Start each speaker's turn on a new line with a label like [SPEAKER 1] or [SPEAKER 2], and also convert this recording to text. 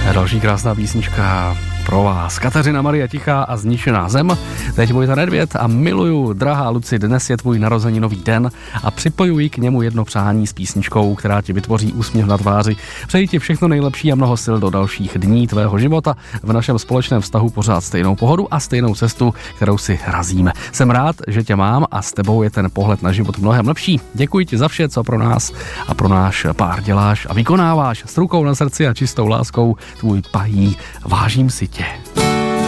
[SPEAKER 1] Další krásná písnička pro vás. Kateřina Maria Tichá a Zničená zem. Teď Vojta Nedvěd a miluju, drahá Luci, dnes je tvůj narozeninový den a připojuji k němu jedno přání s písničkou, která ti vytvoří úsměv na tváři. Přeji ti všechno nejlepší a mnoho sil do dalších dní tvého života. V našem společném vztahu pořád stejnou pohodu a stejnou cestu, kterou si razíme. Jsem rád, že tě mám a s tebou je ten pohled na život mnohem lepší. Děkuji ti za vše, co pro nás a pro náš pár děláš a vykonáváš s rukou na srdci a čistou láskou tvůj pají. Vážím si tě.